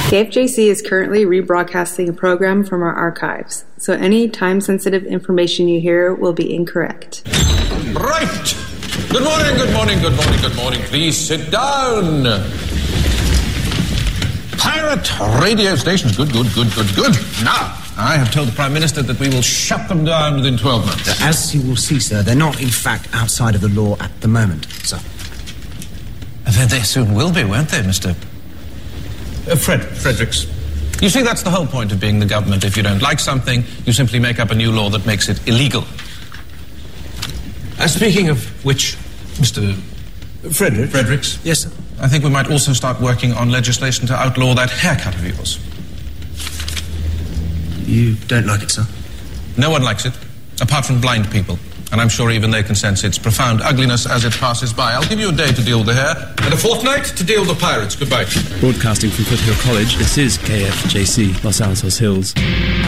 KFJC is currently rebroadcasting a program from our archives, so any time-sensitive information you hear will be incorrect. Right! Good morning, good morning, good morning, good morning. Please sit down. Pirate radio stations. Good. Now, I have told the Prime Minister that we will shut them down within 12 months. As you will see, sir, they're not, in fact, outside of the law at the moment, sir. Then they soon will be, won't they, Mr. Fredericks? You see, that's the whole point of being the government. If you don't like something, you simply make up a new law that makes it illegal. Speaking of which, Mr. Fredericks? Yes, sir. I think we might also start working on legislation to outlaw that haircut of yours. You don't like it, sir? No one likes it, apart from blind people. And I'm sure even they can sense its profound ugliness as it passes by. I'll give you a day to deal with the hair, and a fortnight to deal with the pirates. Goodbye. Broadcasting from Foothill College, this is KFJC, Los Altos Hills.